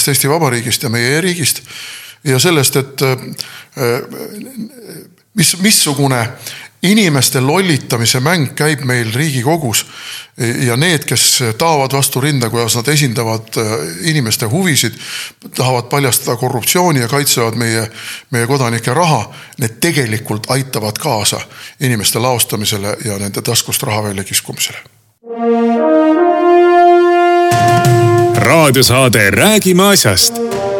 sellest Eesti Vabariigist ja meie e-riigist ja sellest, et missugune inimeste lollitamise mäng käib meil Riigikogus ja need, kes taavad vastu rinda, kuidas nad esindavad inimeste huvisid, tahavad paljastada korruptsiooni ja kaitsevad meie kodanike raha, need tegelikult aitavad kaasa inimeste laostamisele ja nende taskust raha välja kiskumisele. Raadiosaade Räägime asjast.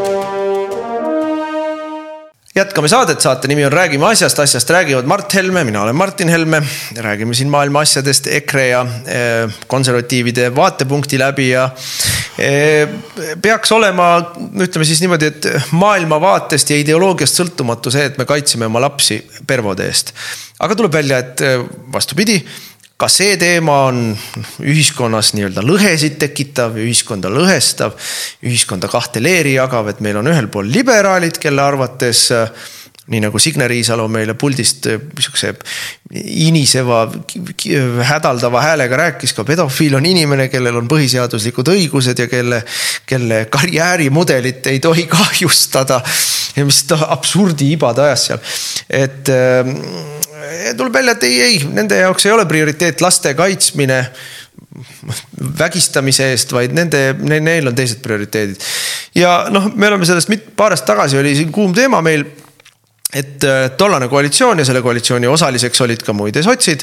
Jätkame saadet, saate nimi on Räägime asjast, asjast räägivad Mart Helme, mina olen Martin Helme, räägime siin maailma asjadest EKRE ja konservatiivide vaatepunkti läbi ja peaks olema, ütleme siis niimoodi, et maailma vaatest ja ideoloogiast sõltumatu see, et me kaitseme oma lapsi pervode eest. Aga tuleb välja, et vastupidi, ka see teema on ühiskonnas nii-öelda lõhesid tekitav, ühiskonda lõhestav, ühiskonda kahte leeri jagav, et meil on ühel pool liberaalid, kelle arvates, nii nagu Signe Riisalo meile puldist iniseva, hädaldava häälega rääkis, ka pedofiil on inimene, kellel on põhiseaduslikud õigused ja kelle karjäärimudelit ei tohi kahjustada ja mis absurdi ibad ajas seal. Et tuleb välja, et ei, nende jaoks ei ole prioriteet laste kaitsmine vägistamise eest, vaid neil on teised prioriteedid. Ja me oleme sellest paarest tagasi oli siin kuum teema meil, et tollane koalitsioon ja selle koalitsiooni osaliseks olid ka muide sotsid,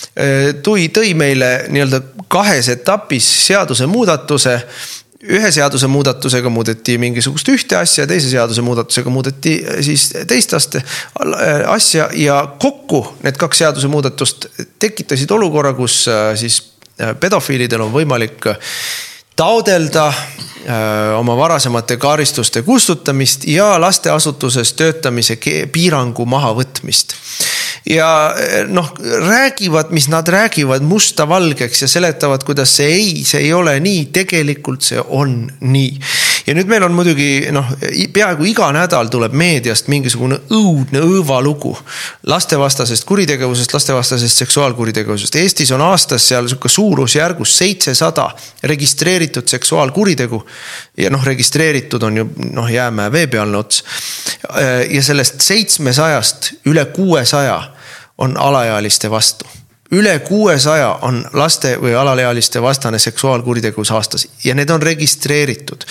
tõi meile nii-öelda kahes etapis seaduse muudatuse. Ühe seaduse muudatusega muudeti mingisugust ühte asja, teise seaduse muudatusega muudeti siis teist asja ja kokku need kaks seaduse muudatust tekitasid olukorra, kus siis pedofiilidel on võimalik taodelda oma varasemate karistuste kustutamist ja lasteasutuses töötamise piirangu maha võtmist. Ja räägivad, mis nad räägivad musta valgeks ja seletavad, kuidas see ei ole nii, tegelikult see on nii. Ja nüüd meil on muidugi, peaaegu iga nädal tuleb meediast mingisugune õudne õõvalugu lastevastasest kuritegevusest, lastevastasest seksuaalkuritegevusest. Eestis on aastas seal suurusjärgus 700 registreeritud seksuaalkuritegu ja registreeritud on ju jäämäe veepealne ots. Ja sellest 700 üle 600 on alaealiste vastu. Üle 600 on laste või alaealiste vastane seksuaalkuritegevus aastas ja need on registreeritud.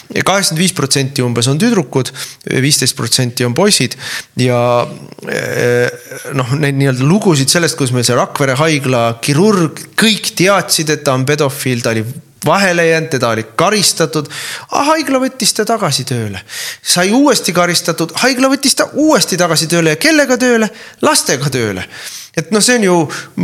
85% umbes on tüdrukud, 15% on poisid ja need nii-öelda lugusid sellest, kus meil see Rakvere haigla kirurg, kõik teadsid, et ta on pedofiil, ta oli vahele jäänud, teda oli karistatud, haigla võttis ta tagasi tööle. Sai uuesti karistatud, haigla võttis ta uuesti tagasi tööle ja kellega tööle? Lastega tööle. Et see on ju,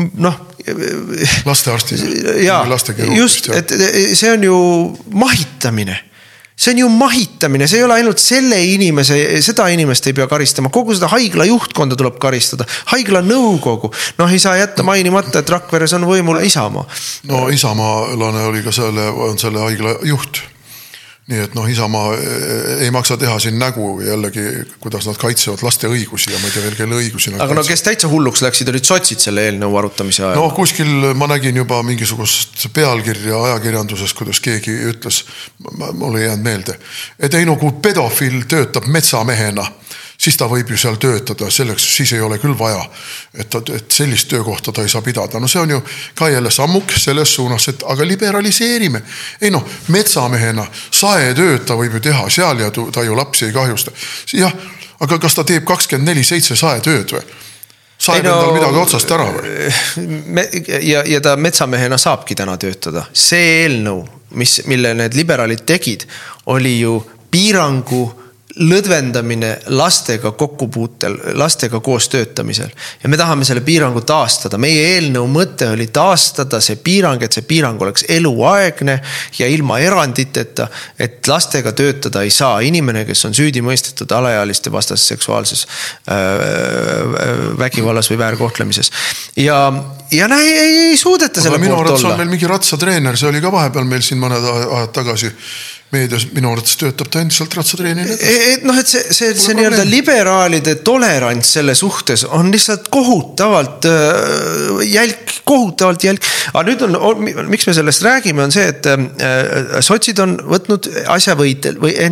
lastearstid. Jaa, just, et see on ju mahitamine. See on ju mahitamine, see ei ole ainult seda inimest ei pea karistama, kogu seda haigla juhtkonda tuleb karistada, haigla nõukogu, ei saa jätta mainimata, et Rakveres on võimul Isamaa. Isamaalane oli ka selle haigla juht. Nii et Isamaa ei maksa teha siin nägu jällegi, kuidas nad kaitsevad laste õigusi ja ma ei tea veel kelle õigusi. Aga kes täitsa hulluks läksid, olid sotsid selle eelnõu arutamise ajal? Kuskil ma nägin juba mingisugust pealkirja ajakirjanduses, kuidas keegi ütles, mul ei jäänud meelde, et kui pedofiil töötab metsamehena, siis ta võib ju seal töötada, selleks siis ei ole küll vaja, et sellist töökohta ta ei saa pidada. See on ju ka jälle sammuk selles suunas, et aga liberaliseerime. Metsamehena saetööd ta võib ju teha seal ja ta ju lapsi ei kahjusta. Jah, aga kas ta teeb 24/7 saetööd või? Saeb endal midagi otsast ära või? Ja ta metsamehena saabki täna töötada. See eelnõu, mille need liberaalid tegid, oli ju piirangu lõdvendamine lastega kokkupuutel, lastega koos töötamisel. Ja me tahame selle piirangu taastada. Meie eelnõu mõte oli taastada see piirang, et see piirang oleks eluaegne ja ilma eranditeta, et lastega töötada ei saa inimene, kes on süüdi mõistetud alaealiste vastases seksuaalses vägivallas või väärkohtlemises. Ja ei suudeta selle poolt olla. Minu arvates on meil mingi ratsatreener, see oli ka vahepeal meil siin mõned ajad tagasi meedias, minu arvates töötab ta endiselt ratsatreener. Et see nii-öelda liberaalide tolerants selle suhtes on lihtsalt kohutavalt jälk. Aga nüüd miks me sellest räägime, on see, et sotsid on võtnud asja võitel või